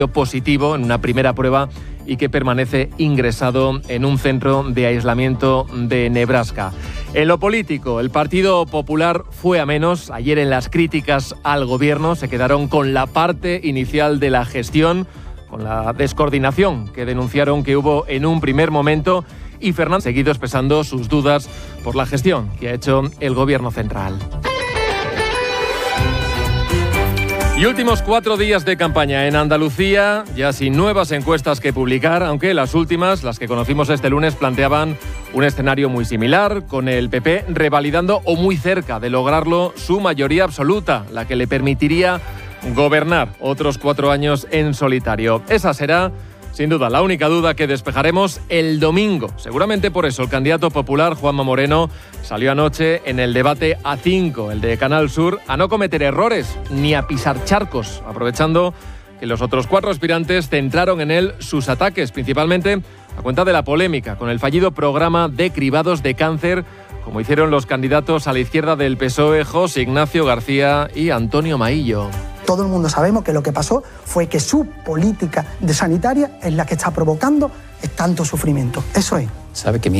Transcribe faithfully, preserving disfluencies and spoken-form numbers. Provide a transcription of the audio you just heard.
positivo en una primera prueba y que permanece ingresado en un centro de aislamiento de Nebraska. En lo político, el Partido Popular fue a menos. Ayer en las críticas al gobierno se quedaron con la parte inicial de la gestión, con la descoordinación que denunciaron que hubo en un primer momento, y Fernández seguido expresando sus dudas por la gestión que ha hecho el gobierno central. Y últimos cuatro días de campaña en Andalucía, ya sin nuevas encuestas que publicar, aunque las últimas, las que conocimos este lunes, planteaban un escenario muy similar, con el P P revalidando o muy cerca de lograrlo su mayoría absoluta, la que le permitiría gobernar otros cuatro años en solitario. Esa será, sin duda, la única duda que despejaremos el domingo. Seguramente por eso el candidato popular, Juanma Moreno, salió anoche en el debate A cinco, el de Canal Sur, a no cometer errores ni a pisar charcos, aprovechando que los otros cuatro aspirantes centraron en él sus ataques, principalmente a cuenta de la polémica con el fallido programa de cribados de cáncer, como hicieron los candidatos a la izquierda del P S O E, José Ignacio García y Antonio Maillo. Todo el mundo sabemos que lo que pasó fue que su política de sanitaria es la que está provocando tanto sufrimiento. Eso es. Sabe que mi